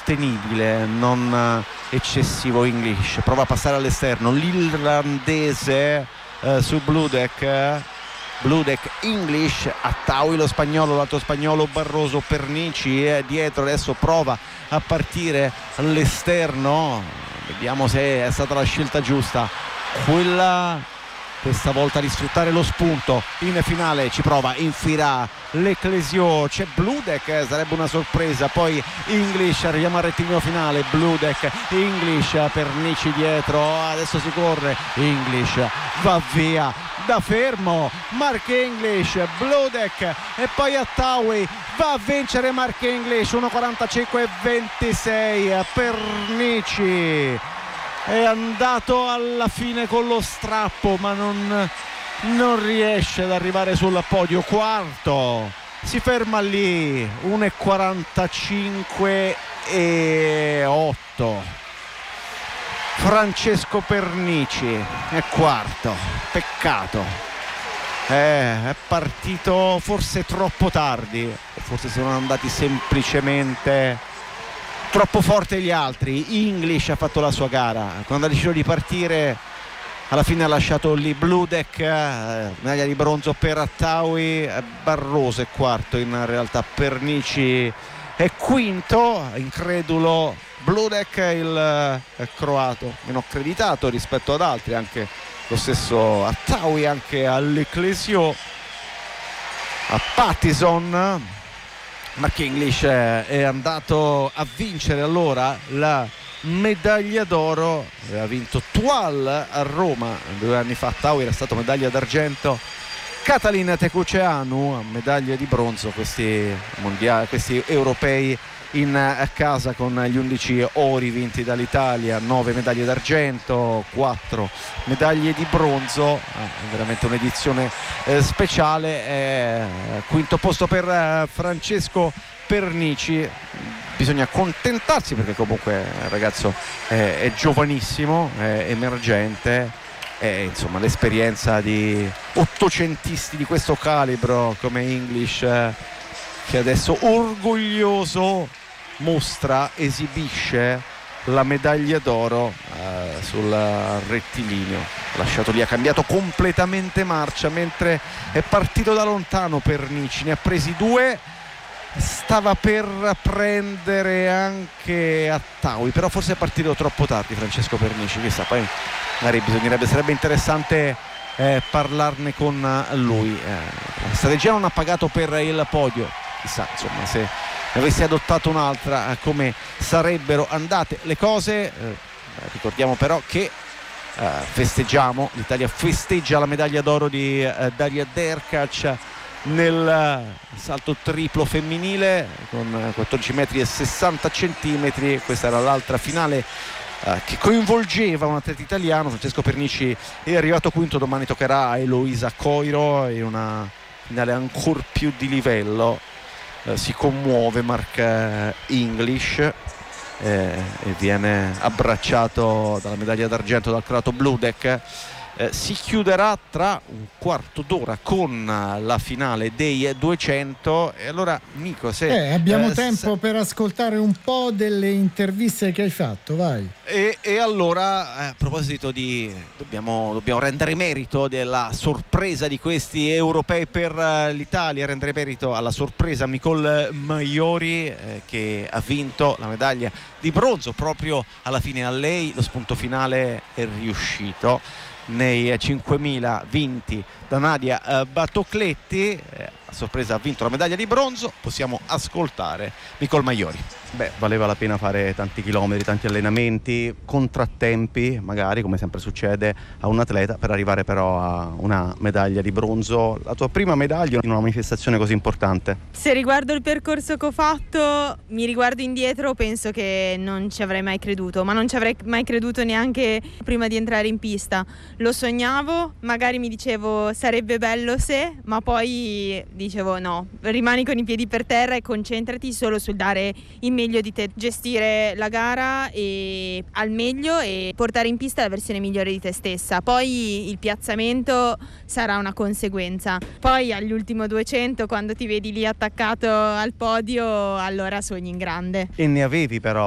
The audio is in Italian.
sostenibile, non eccessivo English. Prova a passare all'esterno l'irlandese su Bludek, English, Attaui lo spagnolo, l'altro spagnolo Barroso, Pernici dietro, adesso prova a partire all'esterno, vediamo se è stata la scelta giusta questa volta di sfruttare lo spunto. In finale ci prova Infira, Leclésio, c'è Bludek, sarebbe una sorpresa, poi English, arriviamo al rettilineo finale, Bludek, English, Pernici dietro, adesso si corre, English va via da fermo, Mark English, Bludek e poi Attaui va a vincere Mark English, 1:45.26. Pernici è andato alla fine con lo strappo, ma non riesce ad arrivare sul podio. Quarto, si ferma lì, 1:45.8. Francesco Pernici è quarto, peccato, è partito forse troppo tardi, forse sono andati semplicemente troppo forte gli altri. English ha fatto la sua gara, quando ha deciso di partire alla fine ha lasciato lì Bludek, medaglia di bronzo per Attaui, Barroso è quarto, in realtà Pernici è quinto, incredulo Bludek, il croato meno accreditato rispetto ad altri, anche lo stesso Attaui, anche all'Eclésio, a Pattison. Mark English è andato a vincere allora la medaglia d'oro, aveva vinto Toile a Roma 2 anni fa, Attaui era stato medaglia d'argento, Catalin Tekuceanu medaglia di bronzo. Questi europei in casa con gli 11 ori vinti dall'Italia, 9 medaglie d'argento, 4 medaglie di bronzo, veramente un'edizione speciale. Quinto posto per Francesco Pernici, bisogna accontentarsi perché comunque il ragazzo è giovanissimo, è emergente, insomma l'esperienza di ottocentisti di questo calibro come English, che adesso orgoglioso esibisce la medaglia d'oro sul rettilineo, lasciato lì, ha cambiato completamente marcia mentre è partito da lontano. Pernici ne ha presi 2, stava per prendere anche Attaui, però forse è partito troppo tardi Francesco Pernici, chissà, poi magari sarebbe interessante parlarne con lui. La strategia non ha pagato per il podio, chissà insomma se ne avessi adottato un'altra come sarebbero andate le cose. Ricordiamo però che l'Italia festeggia la medaglia d'oro di Daria Derkac nel salto triplo femminile con 14 metri e 60 centimetri. Questa era l'altra finale che coinvolgeva un atleta italiano. Francesco Pernici è arrivato quinto, domani toccherà a Eloisa Coiro in una finale ancor più di livello. Si commuove Mark English e viene abbracciato dalla medaglia d'argento dal croato Bludek. Si chiuderà tra un quarto d'ora con la finale dei 200. E allora Nico, se abbiamo tempo per ascoltare un po' delle interviste che hai fatto, vai. E allora a proposito di dobbiamo rendere merito della sorpresa di questi europei per l'Italia, rendere merito alla sorpresa Nicole Maiori, che ha vinto la medaglia di bronzo. Proprio alla fine a lei lo spunto finale è riuscito nei 5.000 vinti da Nadia Batocletti. A sorpresa ha vinto la medaglia di bronzo. Possiamo ascoltare Nicole Maiori. Valeva la pena fare tanti chilometri, tanti allenamenti, contrattempi magari, come sempre succede a un atleta, per arrivare però a una medaglia di bronzo. La tua prima medaglia in una manifestazione così importante? Se riguardo il percorso che ho fatto, mi riguardo indietro, penso che non ci avrei mai creduto, ma non ci avrei mai creduto neanche prima di entrare in pista. Lo sognavo, magari mi dicevo sarebbe bello se, ma poi dicevo no, rimani con i piedi per terra e concentrati solo sul dare il meglio di te, gestire la gara al meglio e portare in pista la versione migliore di te stessa. Poi il piazzamento sarà una conseguenza. Poi all'ultimo 200, quando ti vedi lì attaccato al podio, allora sogni in grande. E ne avevi però